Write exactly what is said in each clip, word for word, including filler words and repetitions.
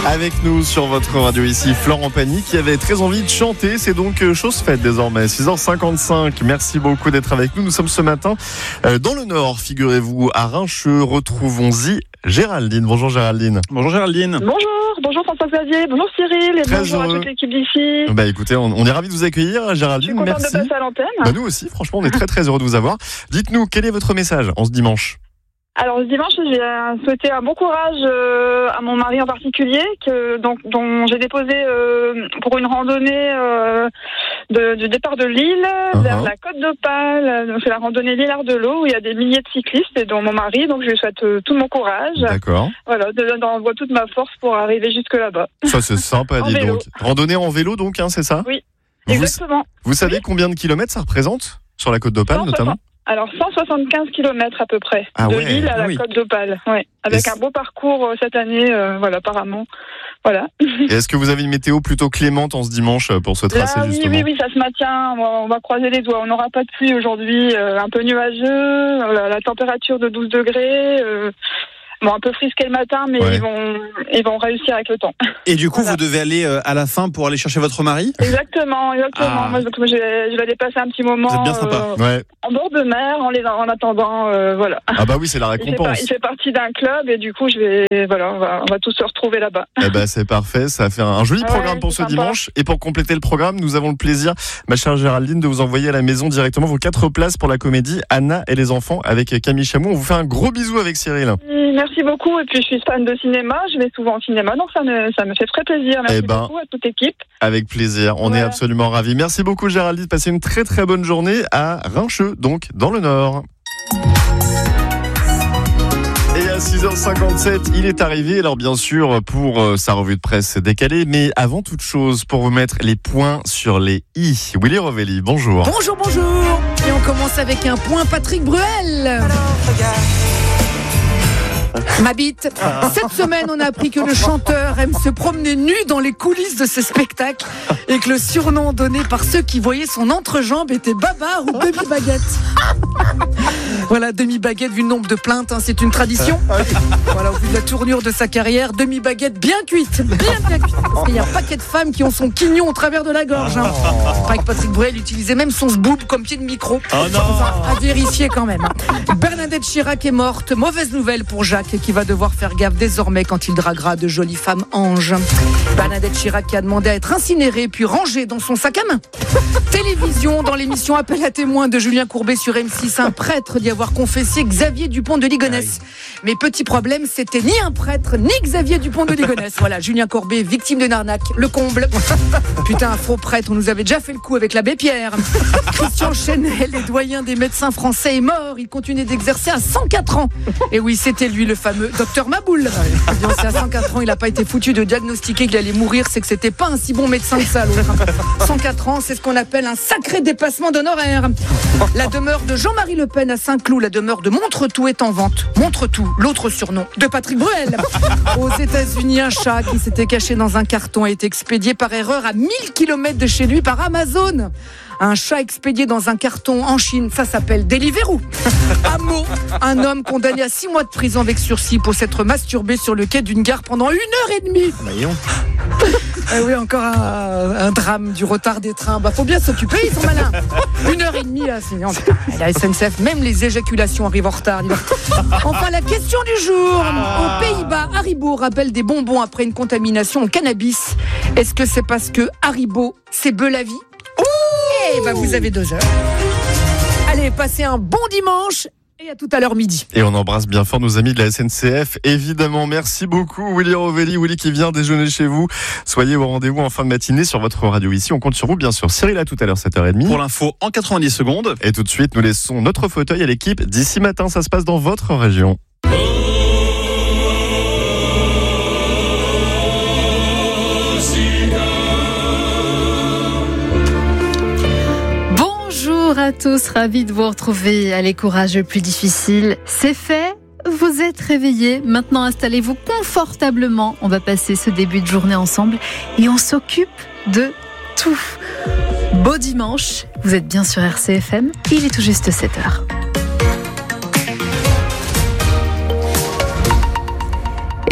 Avec nous sur votre radio ici, Florent Pagny qui avait très envie de chanter. C'est donc chose faite désormais, six heures cinquante-cinq. Merci beaucoup d'être avec nous. Nous sommes ce matin dans le Nord, figurez-vous, à Rincheux. Retrouvons-y Géraldine. Bonjour Géraldine. Bonjour Géraldine. Bonjour, bonjour François-Xavier, bonjour Cyril et Très bonjour heureux. à toute l'équipe d'ici. Bah écoutez, on, on est ravis de vous accueillir Géraldine. Je suis contente Merci. de passer à l'antenne. Bah nous aussi, franchement, on est très très heureux de vous avoir. Dites-nous, quel est votre message en ce dimanche ? Alors ce dimanche, j'ai euh, souhaité un bon courage euh, à mon mari en particulier, que, donc, dont j'ai déposé euh, pour une randonnée euh, de, du départ de Lille uh-huh. vers la Côte d'Opale. Donc c'est la randonnée Lillard de l'eau où il y a des milliers de cyclistes et dont mon mari. Donc je lui souhaite euh, tout mon courage. D'accord. Voilà, d'envoie toute ma force pour arriver jusque là-bas. Ça c'est sympa, dis donc. Randonnée en vélo donc, hein, c'est ça ? Oui, vous, exactement. Vous savez oui. combien de kilomètres ça représente sur la Côte d'Opale notamment ? Alors cent soixante-quinze kilomètres à peu près, ah de ouais, Lille à ah la oui. Côte d'Opale, ouais, avec un beau parcours euh, cette année, euh, voilà, apparemment, voilà. Et est-ce que vous avez une météo plutôt clémente en ce dimanche pour ce tracé Là, oui, justement ? Oui, oui, ça se maintient, on va, on va croiser les doigts, on n'aura pas de pluie aujourd'hui, euh, un peu nuageux, euh, la température de douze degrés, euh, bon, un peu frisqué le matin, mais ouais. ils vont, ils vont réussir avec le temps. Et du coup, voilà. Vous devez aller euh, à la fin pour aller chercher votre mari ? Exactement, exactement. Ah. Moi, je vais, je vais aller passer un petit moment. Vous êtes bien sympa. Euh, ouais. En bord de mer, en, les, en attendant, euh, voilà. Ah bah oui, c'est la récompense. Il fait, il fait partie d'un club et du coup, je vais, voilà, on va, on va tous se retrouver là-bas. Eh ben, c'est parfait. Ça fait un joli programme ouais, pour ce sympa. dimanche. Et pour compléter le programme, nous avons le plaisir, ma chère Géraldine, de vous envoyer à la maison directement vos quatre places pour la comédie Anna et les enfants avec Camille Chamou. On vous fait un gros bisou avec Cyril. Merci beaucoup. Et puis, je suis fan de cinéma. Je vais souvent au cinéma, donc ça me, ça me fait très plaisir. Merci eh ben, beaucoup à toute l'équipe. Avec plaisir. On voilà. est absolument ravis. Merci beaucoup, Géraldine. Passez une très très bonne journée à Rincheux, donc dans le Nord. Et à six heures cinquante-sept, il est arrivé, alors bien sûr, pour euh, sa revue de presse décalée, mais avant toute chose, pour vous mettre les points sur les i. Willy Rovelli, bonjour. Bonjour, bonjour. Et on commence avec un point Patrick Bruel. Ma bite. Cette semaine, on a appris que le chanteur aime se promener nu dans les coulisses de ses spectacles et que le surnom donné par ceux qui voyaient son entrejambe était Babar ou Demi-Baguette. Voilà, Demi-Baguette, vu le nombre de plaintes, hein, c'est une tradition. Voilà, au vu de la tournure de sa carrière, Demi-Baguette bien cuite, bien bien cuite. Parce qu'il y a un paquet de femmes qui ont son quignon au travers de la gorge. Hein. Pareil que Patrick Bruel utilisait même son sboob comme pied de micro. Oh non. Enfin, à vérifier quand même. Bernadette Chirac est morte. Mauvaise nouvelle pour Jacques qui va devoir faire gaffe désormais quand il draguera de jolies femmes anges. Bernadette Chirac qui a demandé à être incinérée puis rangée dans son sac à main. Télévision, dans l'émission Appel à témoins de Julien Courbet sur M six, un prêtre d'y avoir confessé Xavier Dupont de Ligonnès. Mais petit problème, c'était ni un prêtre ni Xavier Dupont de Ligonnès. Voilà, Julien Courbet, victime d'une arnaque, le comble. Putain, un faux prêtre, on nous avait déjà fait le coup avec l'abbé Pierre. Christian Chenel, le doyen des médecins français, est mort. Il continuait d'exercer à cent quatre ans. Et oui, c'était lui le fameux docteur Maboul. Eh bien, c'est à cent quatre ans, il n'a pas été foutu de diagnostiquer qu'il allait mourir, c'est que c'était pas un si bon médecin que ça, l'autre. cent quatre ans, c'est ce qu'on appelle un sacré dépassement d'honoraires. La demeure de Jean-Marie Le Pen à Saint-Cloud, la demeure de Montretout est en vente. Montretout, l'autre surnom de Patrick Bruel. Aux États-Unis, un chat qui s'était caché dans un carton a été expédié par erreur à mille kilomètres de chez lui par Amazon. Un chat expédié dans un carton en Chine, ça s'appelle Deliveroo. À Meaux, un homme condamné à six mois de prison avec sursis pour s'être masturbé sur le quai d'une gare pendant une heure et demie. Eh oui, encore un, un drame du retard des trains. Bah, faut bien s'occuper, ils sont malins. Une heure et demie, là, c'est... la S N C F, même les éjaculations arrivent en retard. Enfin, la question du jour. Aux Pays-Bas, Haribo rappelle des bonbons après une contamination au cannabis. Est-ce que c'est parce que Haribo, c'est beu la vie ? Eh ben, vous avez deux heures. Allez, passez un bon dimanche et à tout à l'heure midi. Et on embrasse bien fort nos amis de la S N C F, évidemment. Merci beaucoup, Willy Rovelli. Willy qui vient déjeuner chez vous. Soyez au rendez-vous en fin de matinée sur votre radio ici. On compte sur vous, bien sûr. Cyril, à tout à l'heure, sept heures trente. Pour l'info, en quatre-vingt-dix secondes. Et tout de suite, nous laissons notre fauteuil à l'équipe d'ici matin. Ça se passe dans votre région. Bonjour à tous, ravi de vous retrouver. Allez, courage, le plus difficile, c'est fait. Vous êtes réveillés. Maintenant, installez-vous confortablement. On va passer ce début de journée ensemble et on s'occupe de tout. Beau dimanche. Vous êtes bien sur R C F M. Il est tout juste sept heures. Et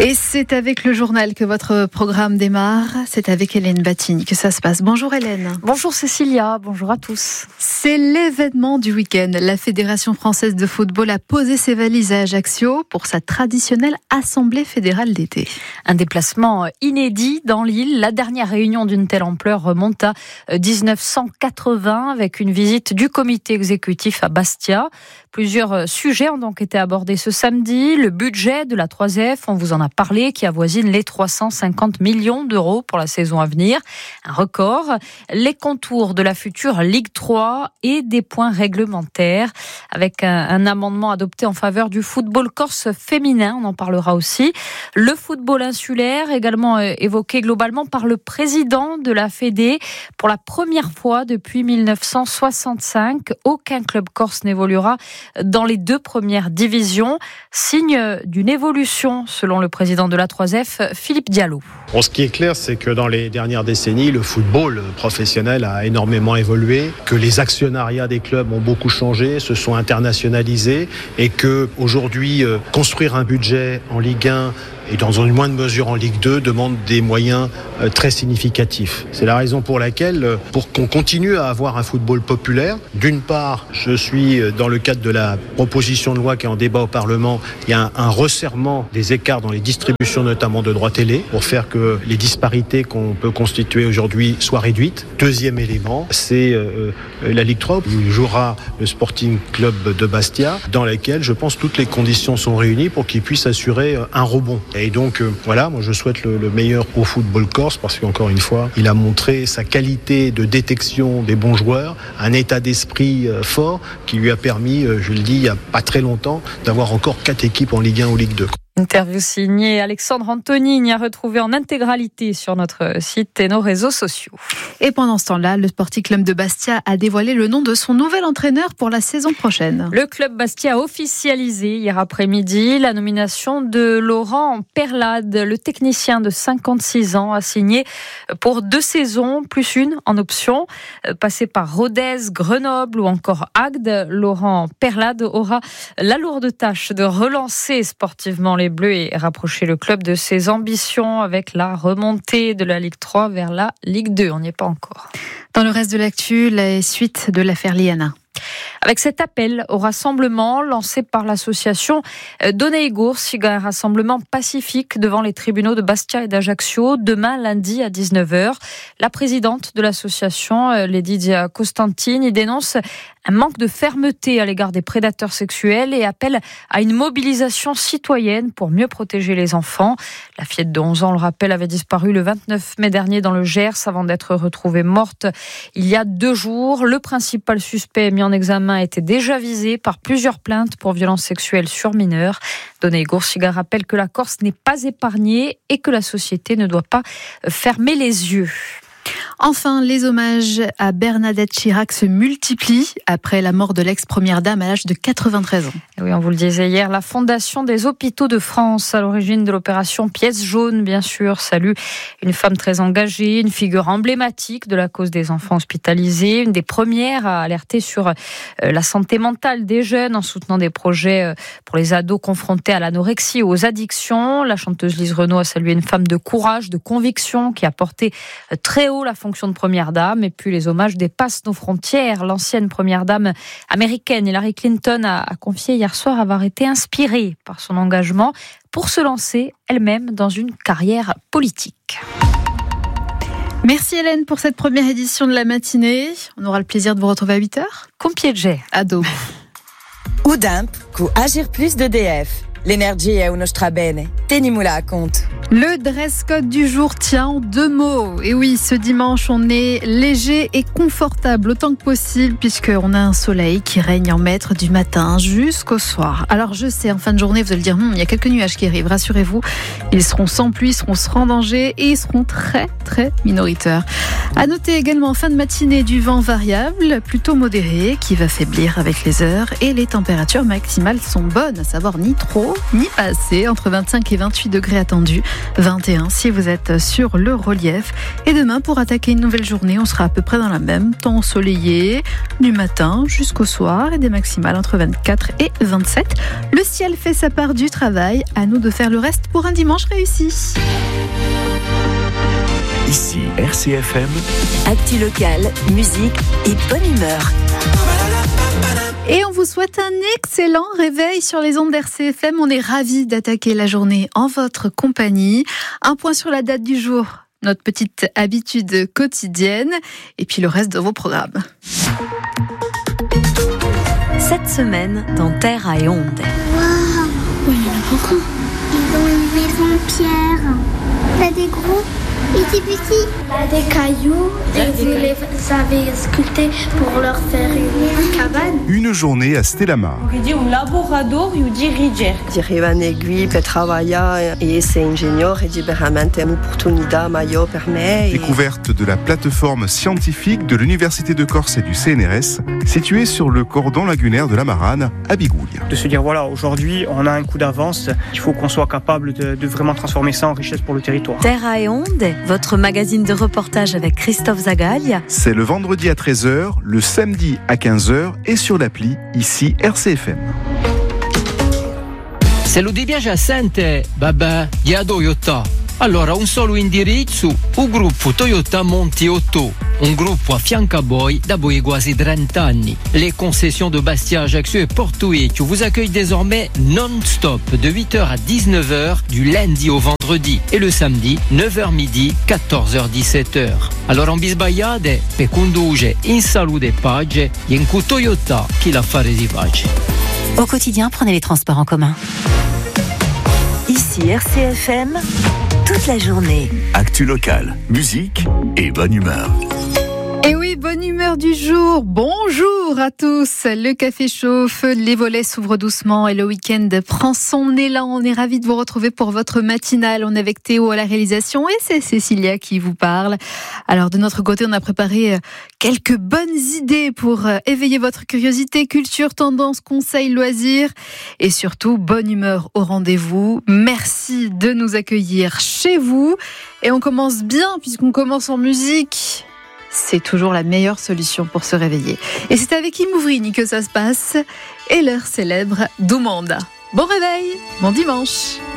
Et c'est avec le journal que votre programme démarre. C'est avec Hélène Battini que ça se passe. Bonjour Hélène. Bonjour Cécilia, bonjour à tous. C'est l'événement du week-end. La Fédération française de football a posé ses valises à Ajaccio pour sa traditionnelle assemblée fédérale d'été. Un déplacement inédit dans l'île. La dernière réunion d'une telle ampleur remonte à dix-neuf cent quatre-vingts avec une visite du comité exécutif à Bastia. Plusieurs sujets ont donc été abordés ce samedi. Le budget de la trois F, on vous en a parlé, qui avoisine les trois cent cinquante millions d'euros pour la saison à venir. Un record. Les contours de la future Ligue trois et des points réglementaires avec un, un amendement adopté en faveur du football corse féminin. On en parlera aussi. Le football insulaire, également évoqué globalement par le président de la Fédé. Pour la première fois depuis mille neuf cent soixante-cinq, aucun club corse n'évoluera dans les deux premières divisions. Signe d'une évolution, selon le président de la trois F, Philippe Diallo. Bon, ce qui est clair, c'est que dans les dernières décennies, le football professionnel a énormément évolué, que les actionnariats des clubs ont beaucoup changé, se sont internationalisés et que aujourd'hui, euh, construire un budget en Ligue un et dans une moindre mesure en Ligue deux demande des moyens euh, très significatifs. C'est la raison pour laquelle, euh, pour qu'on continue à avoir un football populaire, d'une part, je suis euh, dans le cadre de la proposition de loi qui est en débat au Parlement, il y a un, un resserrement des écarts dans les distributions, notamment de droits télé, pour faire que les disparités qu'on peut constituer aujourd'hui soient réduites. Deuxième élément, c'est euh, la Ligue trois, où il jouera le Sporting Club de Bastia, dans laquelle, je pense, toutes les conditions sont réunies pour qu'il puisse assurer euh, un rebond. Et donc, euh, voilà, moi je souhaite le, le meilleur au football corse parce qu'encore une fois, il a montré sa qualité de détection des bons joueurs, un état d'esprit euh, fort qui lui a permis, euh, je le dis, il n'y a pas très longtemps, d'avoir encore quatre équipes en Ligue un ou Ligue deux. Interview signée Alexandre Antonini, à retrouver en intégralité sur notre site et nos réseaux sociaux. Et pendant ce temps-là, le Sporting Club de Bastia a dévoilé le nom de son nouvel entraîneur pour la saison prochaine. Le club Bastia a officialisé hier après-midi la nomination de Laurent Perlade. Le technicien de cinquante-six ans a signé pour deux saisons, plus une en option. Passé par Rodez, Grenoble ou encore Agde, Laurent Perlade aura la lourde tâche de relancer sportivement les Bleus et rapprocher le club de ses ambitions avec la remontée de la Ligue trois vers la Ligue deux. On n'y est pas encore. Dans le reste de l'actu, la suite de l'affaire Liana. Avec cet appel au rassemblement lancé par l'association Donner-Gours, un rassemblement pacifique devant les tribunaux de Bastia et d'Ajaccio, demain lundi à dix-neuf heures. La présidente de l'association, Laetitia Costantini, dénonce un manque de fermeté à l'égard des prédateurs sexuels et appelle à une mobilisation citoyenne pour mieux protéger les enfants. La fillette de onze ans, on le rappelle, avait disparu le vingt-neuf mai dernier dans le Gers avant d'être retrouvée morte il y a deux jours. Le principal suspect mis en examen était déjà visé par plusieurs plaintes pour violences sexuelles sur mineurs. Donner-Gours rappelle que la Corse n'est pas épargnée et que la société ne doit pas fermer les yeux. Enfin, les hommages à Bernadette Chirac se multiplient après la mort de l'ex-première dame à l'âge de quatre-vingt-treize ans. Oui, on vous le disait hier, la Fondation des Hôpitaux de France, à l'origine de l'opération Pièce jaune, bien sûr, salue une femme très engagée, une figure emblématique de la cause des enfants hospitalisés, une des premières à alerter sur la santé mentale des jeunes en soutenant des projets pour les ados confrontés à l'anorexie ou aux addictions. La chanteuse Lise Renaud a salué une femme de courage, de conviction, qui a porté très haut la fonction de première dame. Et puis les hommages dépassent nos frontières. L'ancienne première dame américaine Hillary Clinton a, a confié hier soir avoir été inspirée par son engagement pour se lancer elle-même dans une carrière politique. Merci Hélène pour cette première édition de la matinée. On aura le plaisir de vous retrouver à huit heures. Con pied de jet. Ado. Udamp, cu Agir Plus d'E D F. L'energia è uno strabene. Tenimula a compte. Le dress code du jour tient en deux mots. Et oui, ce dimanche, on est léger et confortable autant que possible puisqu'on a un soleil qui règne en maître du matin jusqu'au soir. Alors je sais, en fin de journée, vous allez dire, hm, il y a quelques nuages qui arrivent. Rassurez-vous, ils seront sans pluie, ils seront sans danger et ils seront très, très minoritaires. À noter également en fin de matinée du vent variable, plutôt modéré, qui va faiblir avec les heures. Et les températures maximales sont bonnes, à savoir ni trop, ni pas assez, entre vingt-cinq et vingt-huit degrés attendus. vingt et un si vous êtes sur le relief. Et demain, pour attaquer une nouvelle journée, on sera à peu près dans la même, temps ensoleillé, du matin jusqu'au soir et des maximales entre vingt-quatre et vingt-sept. Le ciel fait sa part du travail, à nous de faire le reste pour un dimanche réussi. Ici R C F M. Actu locale, musique et bonne humeur. Et on vous souhaite un excellent réveil sur les ondes d'R C F M. On est ravis d'attaquer la journée en votre compagnie. Un point sur la date du jour, notre petite habitude quotidienne, et puis le reste de vos programmes. Cette semaine, dans Terre et Ondes. Waouh, il y en a beaucoup. Ils ont une maison en pierre. Il y a des gros et des petits. Il y a des cailloux et vous les avez sculptés pour leur faire une cabane. Une journée à Stellamar. Un laborator e o dirigir. Dirigir per trabalhar e ser engenheiro é realmente uma oportunidade maior para mim. Découverte de la plateforme scientifique de l'Université de Corse et du C N R S, située sur le cordon lagunaire de la Marane, à Bigoulia. De se dire, voilà, aujourd'hui, on a un coup d'avance, il faut qu'on soit capable de, de vraiment transformer ça en richesse pour le territoire. Terre et Ondes, votre magazine de reportage avec Christophe Zagalia. C'est le vendredi à treize heures, le samedi à quinze heures et sur l'appli, ici R C F M. Se lo ti piace assente, vabbè, gli a Toyota. Allora un solo indirizzo, il gruppo Toyota Monti otto, un gruppo a fianco a voi da voi quasi trenta anni. Les concessions de Bastia, Ajaccio et Porto-Vecchio vous accueillent désormais non-stop de huit heures à dix-neuf heures du lundi au vendredi et le samedi neuf heures midi, quatorze heures dix-sept heures. Allora un bisbagliate per condurre in salute e pace e in cu Toyota chi l'affare si face. Au quotidien, prenez les transports en commun. Ici R C F M, toute la journée. Actu locale, musique et bonne humeur. Et oui, bonne humeur du jour. Bonjour à tous. Le café chauffe, les volets s'ouvrent doucement et le week-end prend son élan. On est ravis de vous retrouver pour votre matinale. On est avec Théo à la réalisation et c'est Cécilia qui vous parle. Alors de notre côté, on a préparé quelques bonnes idées pour éveiller votre curiosité, culture, tendance, conseils, loisirs et surtout bonne humeur au rendez-vous. Merci de nous accueillir chez vous. Et on commence bien puisqu'on commence en musique. C'est toujours la meilleure solution pour se réveiller. Et c'est avec Imouvrini que ça se passe et leur célèbre Domanda. Bon réveil, bon dimanche.